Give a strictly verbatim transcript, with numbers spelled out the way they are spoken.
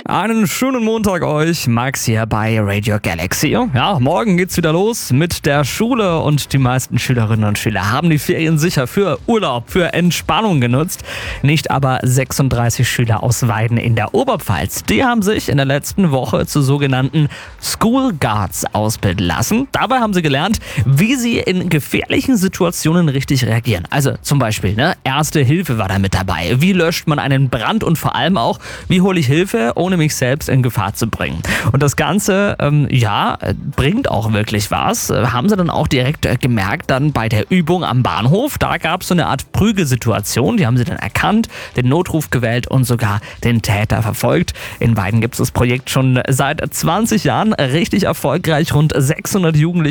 Einen schönen Montag euch, Max hier bei Radio Galaxy. Ja, morgen geht's wieder los mit der Schule und die meisten Schülerinnen und Schüler haben die Ferien sicher für Urlaub, für Entspannung genutzt. Nicht aber sechsunddreißig Schüler aus Weiden in der Oberpfalz. Die haben sich in der letzten Woche zu sogenannten School Guards ausbilden lassen. Dabei haben sie gelernt, wie sie in gefährlichen Situationen richtig reagieren. Also zum Beispiel, ne, Erste Hilfe war da mit dabei. Wie löscht man einen Brand und vor allem auch, wie hole ich Hilfe, ohne mich selbst in Gefahr zu bringen. Und das Ganze, ähm, ja, bringt auch wirklich was. Haben sie dann auch direkt äh, gemerkt, dann bei der Übung am Bahnhof. Da gab es so eine Art Prügelsituation. Die haben sie dann erkannt, den Notruf gewählt und sogar den Täter verfolgt. In Weiden gibt es das Projekt schon seit zwanzig Jahren. Richtig erfolgreich. Rund sechshundert Jugendliche